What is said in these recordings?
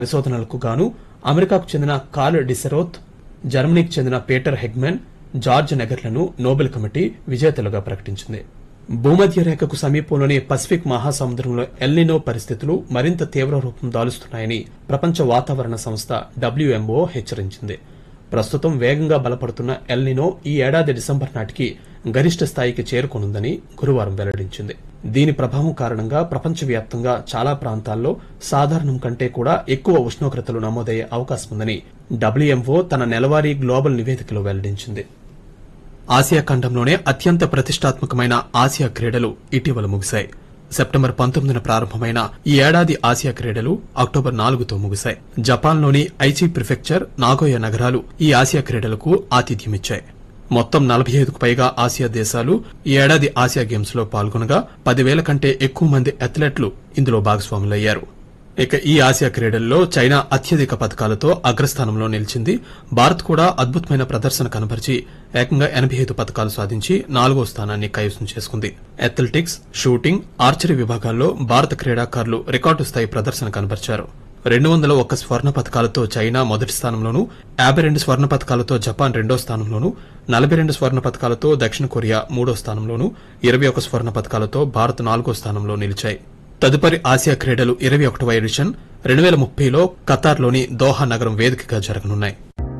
పరిశోధనలకు గాను అమెరికాకు చెందిన కార్ల్ డిసెరోత్, జర్మనీకి చెందిన Peter Hegemann, George నెగర్లను Nobel committee విజేతలుగా ప్రకటించింది. భూమధ్య రేఖకు సమీపంలోని పసిఫిక్ మహాసముద్రంలో ఎల్నినో పరిస్థితులు మరింత తీవ్ర రూపం దాలుస్తున్నాయని ప్రపంచ వాతావరణ సంస్థ WMO హెచ్చరించింది. ప్రస్తుతం వేగంగా బలపడుతున్న ఎల్నినో ఈ ఏడాది డిసెంబర్ నాటికి గరిష్ట స్థాయికి చేరుకోనుందని గురువారం వెల్లడించింది. దీని ప్రభావం కారణంగా ప్రపంచవ్యాప్తంగా చాలా ప్రాంతాల్లో సాధారణం కంటే కూడా ఎక్కువ ఉష్ణోగ్రతలు నమోదయ్యే అవకాశముందని WMO తన నెలవారీ గ్లోబల్ నివేదికలో వెల్లడించింది. ఆసియా ఖండంలోనే అత్యంత ప్రతిష్టాత్మకమైన ఆసియా క్రీడలు ఇటీవల ముగిశాయి. సెప్టెంబర్ 19న ప్రారంభమైన ఈ ఏడాది ఆసియా క్రీడలు అక్టోబర్ 4తో ముగిశాయి. జపాన్లోని ఐచి ప్రిఫెక్చర్, నాగోయా నగరాలు ఈ ఆసియా క్రీడలకు ఆతిథ్యమిచ్చాయి. మొత్తం 45కు పైగా ఆసియా దేశాలు ఈ ఏడాది ఆసియా గేమ్స్ లో పాల్గొనగా 10,000 కంటే ఎక్కువ మంది అథ్లెట్లు ఇందులో భాగస్వాములయ్యారు. ఇక ఈ ఆసియా క్రీడల్లో చైనా అత్యధిక పతకాలతో అగ్రస్థానంలో నిలిచింది. భారత్ కూడా అద్భుతమైన ప్రదర్శన కనబరిచి ఏకంగా 85 పతకాలు సాధించి 4వ స్థానాన్ని కైవసం చేసుకుంది. అథ్లెటిక్స్, షూటింగ్, ఆర్చరీ విభాగాల్లో భారత క్రీడాకారులు రికార్డు స్థాయి ప్రదర్శన కనబరిచారు. 201 స్వర్ణ పతకాలతో చైనా మొదటి స్థానంలోనూ, 52 స్వర్ణ పతకాలతో జపాన్ రెండో స్థానంలోనూ, 42 స్వర్ణ పతకాలతో దక్షిణ కొరియా మూడో స్థానంలోనూ, 21 స్వర్ణ పతకాలతో భారత్ 4వ స్థానంలో నిలిచాయి. తదుపరి ఆసియా క్రీడలు 21వ ఎడిషన్ 2030లో ఖతార్లోని దోహా నగరం వేదికగా జరగనున్నాయి.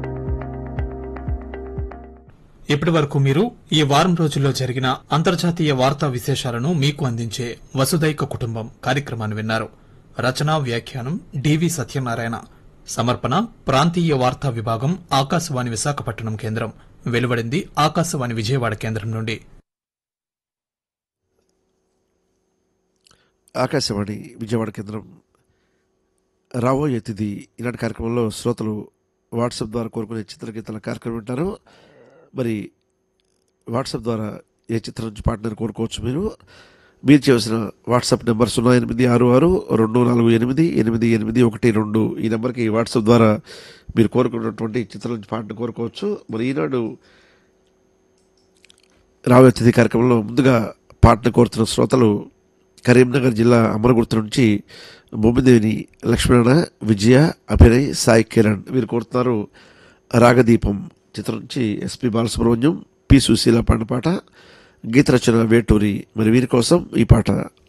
ఇప్పటి వరకు మీరు ఈ వారం రోజుల్లో జరిగిన అంతర్జాతీయ వార్తా విశేషాలను మీకు అందించే వసుదైక కుటుంబం కార్యక్రమాన్ని విన్నారు. రచనా వ్యాఖ్యానం డివి సత్యనారాయణ. సమర్పణ ప్రాంతీయ వార్తా విభాగం, ఆకాశవాణి విశాఖపట్నం కేంద్రం. వెలువడింది ఆకాశవాణి విజయవాడ కేంద్రం నుండి. ఆకాశవాణి విజయవాడ కేంద్రం. రాబోయే తిథి ఈనాటి కార్యక్రమంలో శ్రోతలు వాట్సాప్ ద్వారా కోరుకునే చిత్రగీతాల కార్యక్రమం వింటారు. మరి వాట్సాప్ ద్వారా ఏ చిత్రం నుంచి పాటను కోరుకోవచ్చు. మీరు చేయవలసిన వాట్సాప్ నెంబర్ 08662488812 ఈ నెంబర్కి వాట్సాప్ ద్వారా మీరు కోరుకున్నటువంటి చిత్రం నుంచి పాటను కోరుకోవచ్చు. మరి ఈనాడు రాబోయే తిథి కార్యక్రమంలో ముందుగా పాటను కోరుతున్న శ్రోతలు కరీంనగర్ జిల్లా అమరగుర్తు నుంచి బొమ్మిదేవిని లక్ష్మణ, విజయ, అభినయ్, సాయి కిరణ్ వీరు కోరుతున్నారు. రాగదీపం చిత్రం నుంచి ఎస్పి బాలసుబ్రహ్మణ్యం, పి సుశీల పాడిన పాట, గీత రచన వేటూరి. మరి వీరి కోసం ఈ పాట.